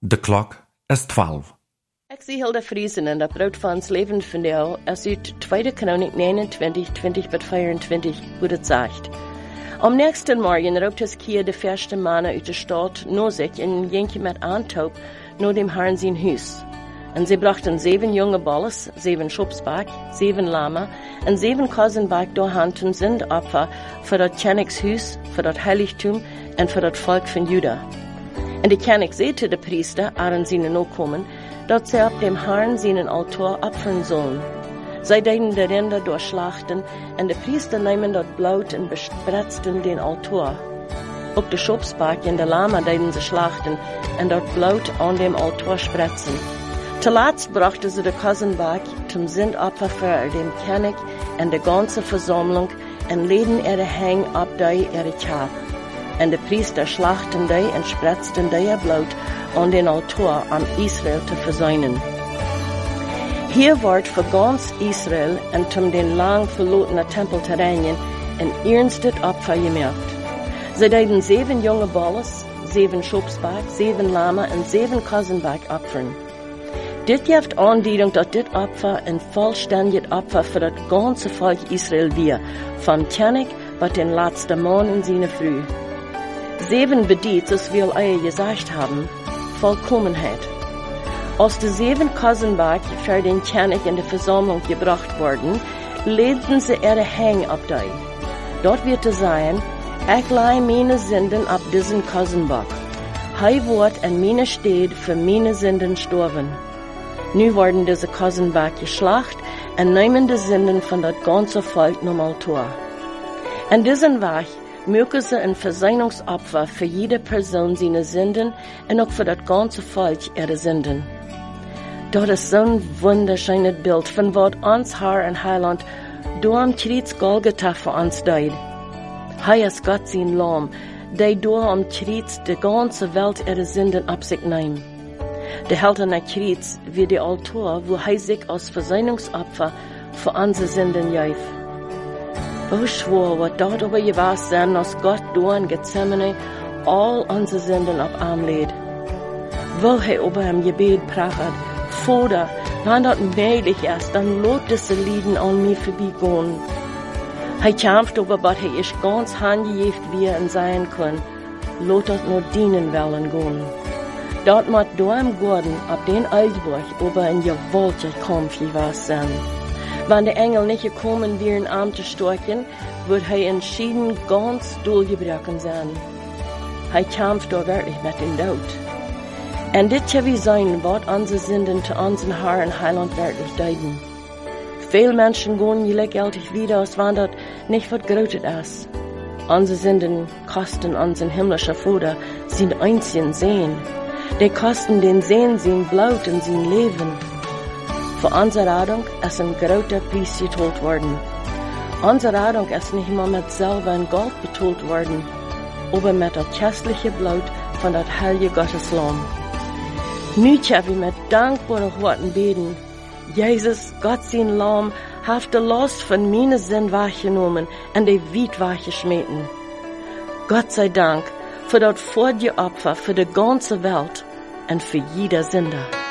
De klok is 12. Ik zie Hilda Friesen en dat brood van ons leven van jou als uit 2 Koning 29, 20-24, hoe het zegt. Am nächsten Morgen roopt het Kier de verste mannen uit de stad naar zich en ging met aantoop naar dem Herrn zijn huis. En ze brachten 7 jonge balles, 7 schopsbak, 7 lama en 7 kozenbak doorheen ten zindopfer voor dat Königshuis, voor dat heiligtum en voor dat volk van Juda. En de koning zei te de priester, aan zijn nakomen, dat zij op dem Herrn zijn altaar opfern sollen. Zij deden de rinder doorslachten en de priester nemen dat bloed en bespretzten den altaar. Op de schopsbak en de lama deden ze slachten en dat bloed aan dem altaar spretzen. Te laatst brachten ze de kozenbak zum zindopfer voor dem koning en de ganze Versammlung en leden hang op die Kap. En de priester slachten die en spretzten die bloed aan den altaar om Israël te verzuinen. Hier wordt voor ganz Israël en zum den lang verlotenen tempel te reinigen een ernstig opfer gemerkt. Ze deden 7 jonge balles, 7 schopsbak, 7 lama en 7 kozenbak opfern. Dit geeft aanduiding dat dit opfer een vollständig opfer voor het ganze volk Israël weer, van Koning tot den laatste man in zijn Früh. 7 bedient, zoals we al gezegd hebben, Vollkommenheit. Als de 7 kozenbak voor den Koning in de Versammlung gebracht worden, legden ze hang op die. Dort wird te zijn, ik lei meine Sünden op diesen kozenbak. Hij wordt in meine Stede für meine Sünden storven. Nu worden deze kozenbak geslacht en nemen de Sünden van dat ganze volk naar altaar. En diesen Weg mögen ze een Versöhnungsopfer für jede Person seine Sünden en ook voor dat ganze volk ihre Sünden. Dat is zo'n wunderschönes Bild von wat ons Herr en Heiland door am Kreuz Golgotha voor ons deed. Hij is Gott zijn Lamm, die door am Kreuz de ganze Welt ihre Sünden op zich neemt. De Heldene Kreuz wie de Altar, wo hij sich als Versöhnungsopfer für unsere Sünden gaf. Wo schwor, wat dort aber gewas sein, als Gott door in Gethsemane all unsere Sünden auf arm lädt. Wo hij über hem Gebet prachet, Vater, wenn das möglich ist, dann lot diese Lieden an mir vorbeigehen. Hij kämpft aber, was hij ist ganz handgejeft wie in sein kann, lot das nur dienen wollen gehen. Dort moet door hem Gordon op den Eilburg über ein gewaltiger Kampf gewas sein. Wenn die Engel nicht gekommen wären, Arm zu storchen, wird hij entschieden ganz durchgebrochen sein. Hij kämpft da wirklich mit dem Tod. Und dit kann wie sein, was unsere Sünden zu unseren Herrn und Heiland wirklich deuten. Viele Menschen gehen gleichgültig wieder, als wenn das nicht was Großes ist. Unsere Sünden kosten unseren himmlischen Vater sein einzigen Sehen. Die kosten den Sehen sein Blut und sein Leben. Für unsere Rettung ist ein großer Preis gezahlt worden. Unsere Rettung ist nicht mal mit Silber und Gold bezahlt worden, aber mit das köstliche Blut von das heilige Gottes Lamm. Nu können wir mit dankbaren Worten beten. Jesus, Gott sein Lamm, hat die Last von meinen Sünden weggenommen und die Weit weggeschmeten. Gott sei Dank für das Opfer für die ganze Welt und für jeder Sünder.